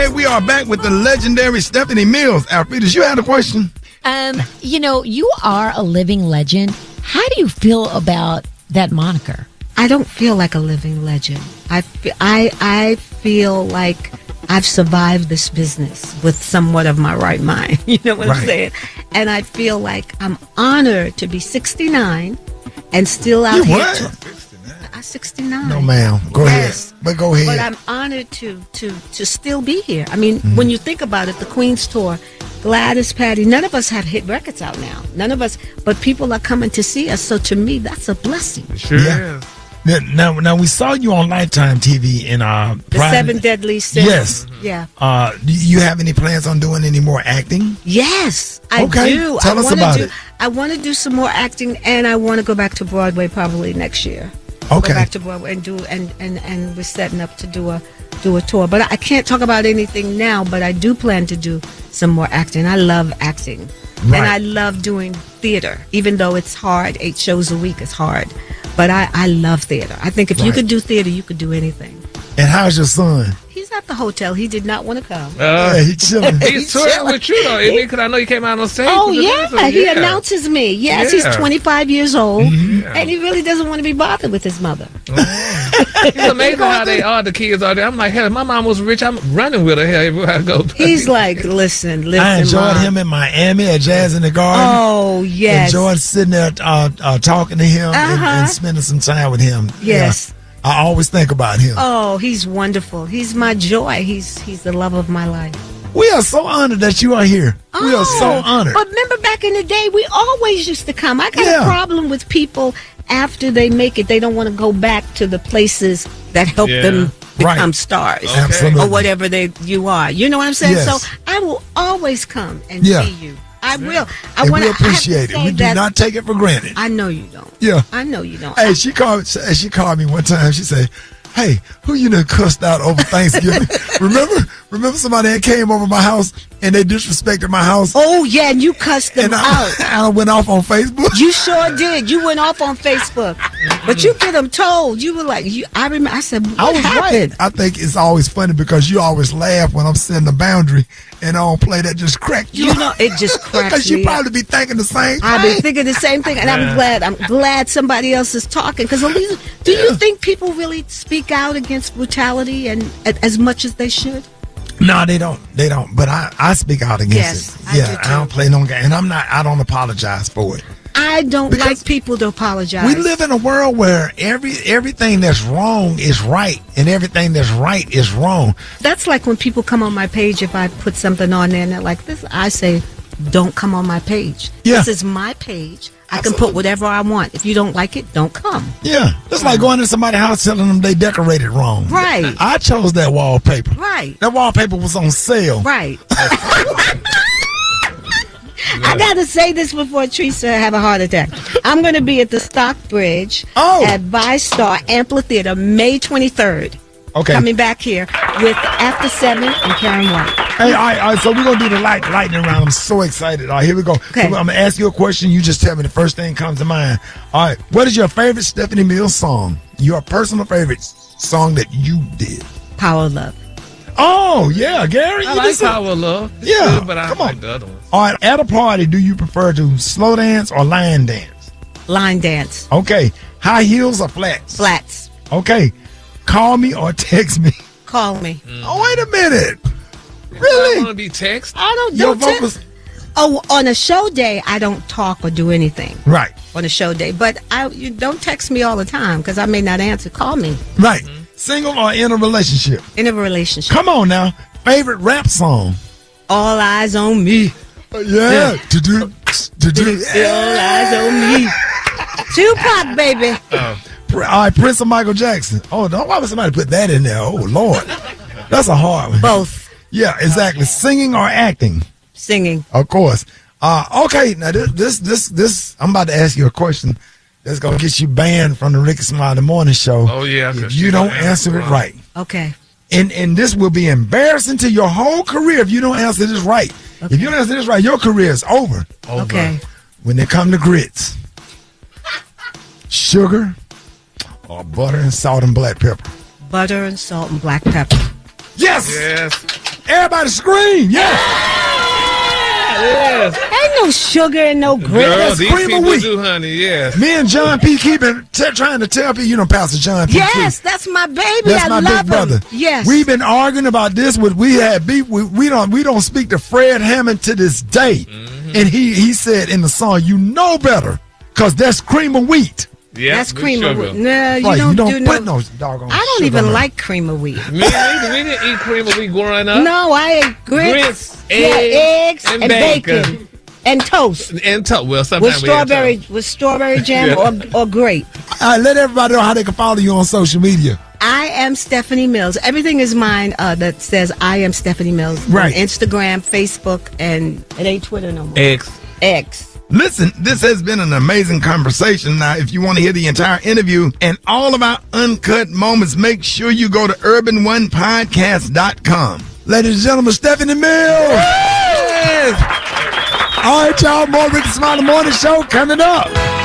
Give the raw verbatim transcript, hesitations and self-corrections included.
Okay, we are back with the legendary Stephanie Mills. Alfredas, you had a question? Um, you know, you are a living legend. How do you feel about that moniker? I don't feel like a living legend. I, fe- I, I feel like I've survived this business with somewhat of my right mind. You know what Right. I'm saying? And I feel like I'm honored to be sixty-nine and still out You here. what? To- I'm sixty-nine. No, ma'am. Go Yes. ahead. But go ahead. But I'm honored to to to still be here. I mean, when you think about it, the Queen's Tour, Gladys, Patty, none of us have hit records out now. None of us, but people are coming to see us. So to me, that's a blessing. Sure Yeah. is. Now, now, now we saw you on Lifetime T V in uh, The private- Seven Deadly Sins. Yes. Yeah. Uh, do you have any plans on doing any more acting? Yes, I Okay, do. tell I us wanna about do, it. I want to do some more acting, and I want to go back to Broadway probably next year. Okay. Go back to Broadway and do and, and, and we're setting up to do a do a tour. But I can't talk about anything now. But I do plan to do some more acting. I love acting, Right. and I love doing theater. Even though it's hard, eight shows a week is hard. But I, I love theater. I think if you Right. could do theater, you could do anything. And how's your son? He's at the hotel. He did not want to come. Uh, Yeah, he chilling. he's touring with you though, isn't he? Because I know you came out on stage. Oh with the yeah, dancers. he Yeah. announces me. Yes, Yeah. he's twenty-five years old, Mm-hmm. and he really doesn't want to be bothered with his mother. It's amazing how they are. The kids are there. I'm like, hell, my mom was rich. I'm running with her. Hell, everywhere I go. He's like, listen, listen. I enjoyed Mom. him in Miami at Jazz in the Garden. Oh yes, Enjoyed sitting there uh, uh, talking to him and, Uh-huh. and spending some time with him. Yes. Yeah. I always think about him. oh, he's wonderful. He's my joy. He's he's the love of my life. We are so honored that you are here. We are so Oh, honored. But remember back in the day, we always used to come. I got Yeah. a problem with people after they make it. They don't want to go back to the places that help Yeah. them become Right. stars. Absolutely. Or whatever they you are. You know what I'm saying? Yes. So I will always come and Yeah. see you. I will. I And want we to appreciate it. We do that not take it for granted. I know you don't. Yeah. I know you don't. Hey, she called. She called me one time. She said, "Hey, who you done cussed out over Thanksgiving? remember, remember somebody that came over my house and they disrespected my house, Oh yeah, and you cussed them and out. I, I went off on Facebook. You sure did. You went off on Facebook, but you get them told. You were like, you. I remember. I said, what I was happened? right. I think it's always funny because you always laugh when I'm setting the boundary and I don't play that just crack you. You know, it just cracks because you me up. probably be thinking the same thing. I've been thinking the same thing, and I'm glad. I'm glad somebody else is talking. Because at least, do you think people really speak out against brutality and as much as they should? No, they don't. They don't. But I, I speak out against Yes, it. I Yeah, do I too. don't play no game, and I'm not. I don't apologize for it. I don't Because like people to apologize. We live in a world where every everything that's wrong is right, and everything that's right is wrong. That's like when people come on my page. If I put something on there and they're like this, I say, "Don't come on my page. Yeah. This is my page. I can Absolutely. put whatever I want. If you don't like it, don't come." Yeah, it's like going to somebody's house telling them they decorated wrong. Right. I chose that wallpaper. Right. That wallpaper was on sale. Right. I gotta say this before Teresa have a heart attack. I'm gonna be at the Stockbridge Oh. at ViStar Amphitheater May twenty-third. Okay. Coming back here with After Seven and Karen White. Hey, all right, all right, so we're gonna do the light lightning round. I'm so excited. All right, here we go. Okay. So I'm gonna ask you a question. You just tell me the first thing comes to mind. All right, what is your favorite Stephanie Mills song? Your personal favorite s- song that you did? Power of Love. Oh yeah, Gary. I you like just said- Power of Love. It's Yeah, good, but I come like on. the other ones. All right, at a party, do you prefer to slow dance or line dance? Line dance. Okay, high heels or flats? Flats. Okay, call me or text me. Call me. Oh, wait a minute. I Really? want to be text. I don't Your don't te- vocals? Oh, on a show day, I don't talk or do anything Right, on a show day. But I, you don't text me all the time because I may not answer. Call me right. Single or in a relationship? in a relationship. Come on now. Favorite rap song? All eyes on me. Yeah. To do, to do. All eyes on me. Tupac, baby. All right, Prince or Michael Jackson? Oh, no, why would somebody put that in there? Oh, Lord. That's a hard one. Both. Yeah, exactly. Singing or acting? Singing. Of course. Uh, okay, now this, this, this, this, I'm about to ask you a question that's going to get you banned from the Ricky Smiley Morning Show. Oh, yeah, 'cause If she you don't gonna answer answer it wrong. right. Okay. And and this will be embarrassing to your whole career if you don't answer this right. Okay. If you don't answer this right, your career is over. Over. Okay. When they come to grits, sugar or butter and salt and black pepper? Butter and salt and black pepper. Yes! Yes. Everybody scream. Yeah. Yes. Ain't no sugar and no grits. Girl, That's these cream of people wheat. do, honey. Yes. Me and John P. keeping t- trying to tell people, you know, Pastor John P. Yes, too. that's my baby. That's I my love big brother. him. Yes. We've been arguing about this. With we had beef. We, we don't we don't speak to Fred Hammond to this day. Mm-hmm. And he he said in the song, "You know better, cause that's cream of wheat." Yes, That's with cream of sugar. wheat. No, you Right, don't, you don't do put no. no doggone I don't sugar even on it. like cream of wheat. Me neither. We didn't eat cream of wheat growing up. No, I ate grits, Grits, yeah, eggs, eggs, and and, bacon. bacon. and toast And to- well, with sometimes we had strawberry toast. with strawberry jam Yeah. or or grape. All right, let everybody know how they can follow you on social media. I am Stephanie Mills. Everything is mine uh, that says I am Stephanie Mills. Right. On Instagram, Facebook, and it ain't Twitter no more. Eggs. X. Listen, this has been an amazing conversation. Now, if you want to hear the entire interview and all of our uncut moments, make sure you go to urban one podcast dot com. Ladies and gentlemen, Stephanie Mills. Yes. All right, y'all. More Ricky Smiley Morning Show coming up.